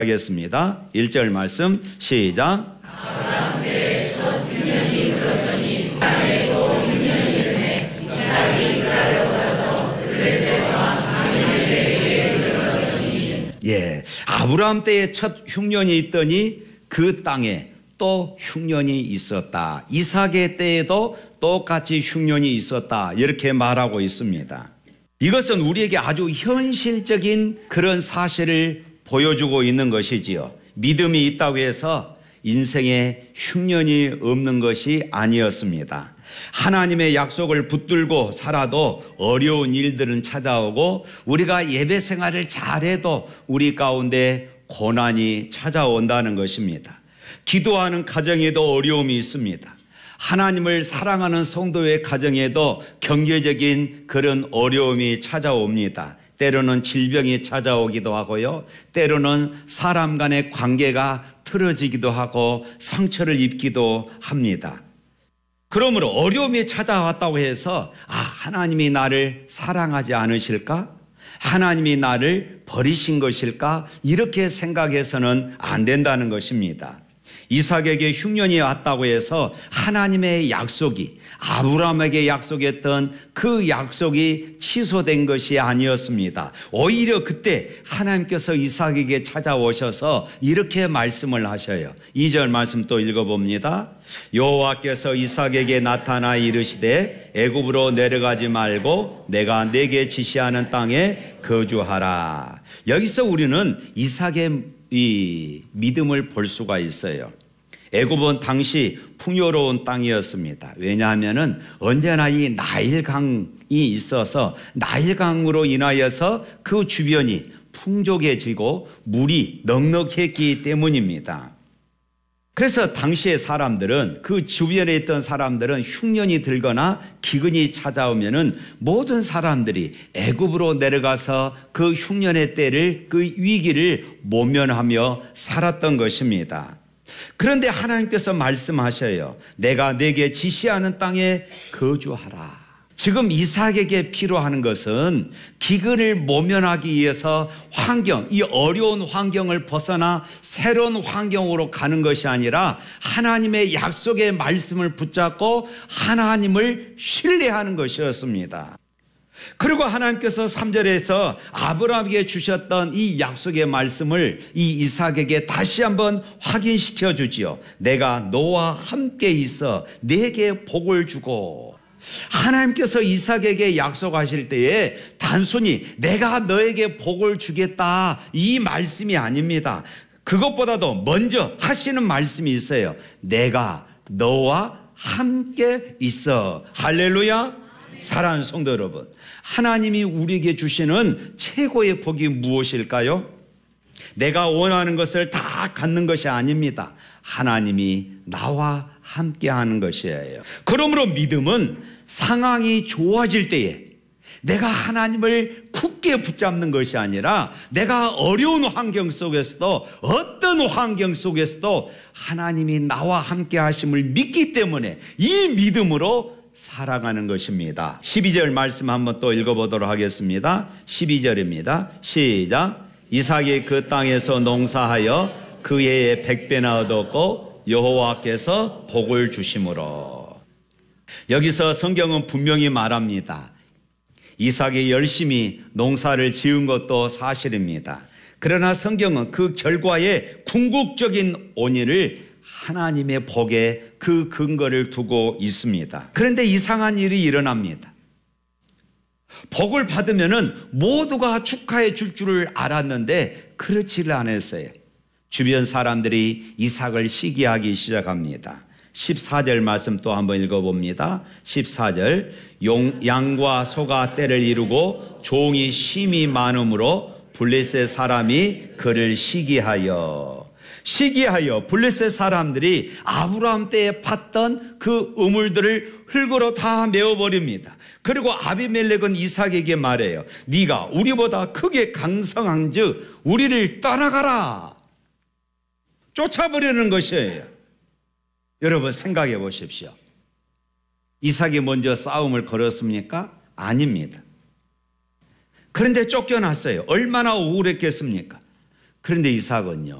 하겠습니다. 1절 말씀 시작. 아브라함 때에 첫 흉년이 들었더니 이삭에도 흉년이 이르매 이삭이 그랄로 가서 블레셋 왕 아비멜렉에게 들었더니 아브라함 때에 첫 흉년이 있더니 그 땅에 또 흉년이 있었다. 이삭의 때에도 똑같이 흉년이 있었다. 이렇게 말하고 있습니다. 이것은 우리에게 아주 현실적인 그런 사실을 보여주고 있는 것이지요. 믿음이 있다고 해서 인생에 흉년이 없는 것이 아니었습니다. 하나님의 약속을 붙들고 살아도 어려운 일들은 찾아오고 우리가 예배 생활을 잘해도 우리 가운데 고난이 찾아온다는 것입니다. 기도하는 가정에도 어려움이 있습니다. 하나님을 사랑하는 성도의 가정에도 경제적인 그런 어려움이 찾아옵니다. 때로는 질병이 찾아오기도 하고요. 때로는 사람 간의 관계가 틀어지기도 하고 상처를 입기도 합니다. 그러므로 어려움이 찾아왔다고 해서 하나님이 나를 사랑하지 않으실까? 하나님이 나를 버리신 것일까? 이렇게 생각해서는 안 된다는 것입니다. 이삭에게 흉년이 왔다고 해서 하나님의 약속이 아브라함에게 약속했던 그 약속이 취소된 것이 아니었습니다. 오히려 그때 하나님께서 이삭에게 찾아오셔서 이렇게 말씀을 하셔요. 2절 말씀 또 읽어봅니다. 여호와께서 이삭에게 나타나 이르시되 애굽으로 내려가지 말고 내가 네게 지시하는 땅에 거주하라. 여기서 우리는 이삭의 이 믿음을 볼 수가 있어요. 애굽은 당시 풍요로운 땅이었습니다. 왜냐하면은 언제나 이 나일강이 있어서 나일강으로 인하여서 그 주변이 풍족해지고 물이 넉넉했기 때문입니다. 그래서 당시의 사람들은 그 주변에 있던 사람들은 흉년이 들거나 기근이 찾아오면은 모든 사람들이 애굽으로 내려가서 그 흉년의 때를 그 위기를 모면하며 살았던 것입니다. 그런데 하나님께서 말씀하셔요. 내가 네게 지시하는 땅에 거주하라. 지금 이삭에게 필요한 것은 기근을 모면하기 위해서 이 어려운 환경을 벗어나 새로운 환경으로 가는 것이 아니라 하나님의 약속의 말씀을 붙잡고 하나님을 신뢰하는 것이었습니다. 그리고 하나님께서 3절에서 아브라함에게 주셨던 이 약속의 말씀을 이 이삭에게 다시 한번 확인시켜 주지요. 내가 너와 함께 있어 네게 복을 주고. 하나님께서 이삭에게 약속하실 때에 단순히 내가 너에게 복을 주겠다 이 말씀이 아닙니다. 그것보다도 먼저 하시는 말씀이 있어요. 내가 너와 함께 있어. 할렐루야. 사랑하는 성도 여러분, 하나님이 우리에게 주시는 최고의 복이 무엇일까요? 내가 원하는 것을 다 갖는 것이 아닙니다. 하나님이 나와 함께하는 것이에요. 그러므로 믿음은 상황이 좋아질 때에 내가 하나님을 굳게 붙잡는 것이 아니라 내가 어려운 환경 속에서도 어떤 환경 속에서도 하나님이 나와 함께 하심을 믿기 때문에 이 믿음으로 살아가는 것입니다. 12절 말씀 한번 또 읽어보도록 하겠습니다. 12절입니다. 시작. 이삭이 그 땅에서 농사하여 그 해에 100배나 얻었고 여호와께서 복을 주심으로. 여기서 성경은 분명히 말합니다. 이삭이 열심히 농사를 지은 것도 사실입니다. 그러나 성경은 그 결과의 궁극적인 원인을 하나님의 복에 그 근거를 두고 있습니다. 그런데 이상한 일이 일어납니다. 복을 받으면은 모두가 축하해 줄 줄을 알았는데 그렇지를 않았어요. 주변 사람들이 이삭을 시기하기 시작합니다. 14절 말씀 또 한번 읽어봅니다. 14절. 양과 소가 떼를 이루고 종이 심히 많으므로 블레셋 사람이 그를 시기하여 블레셋 사람들이 아브라함 때에 팠던 그 우물들을 흙으로 다 메워버립니다. 그리고 아비멜렉은 이삭에게 말해요. 네가 우리보다 크게 강성한즉 우리를 떠나가라. 쫓아버리는 것이에요. 여러분 생각해 보십시오. 이삭이 먼저 싸움을 걸었습니까? 아닙니다. 그런데 쫓겨났어요. 얼마나 우울했겠습니까? 그런데 이삭은요,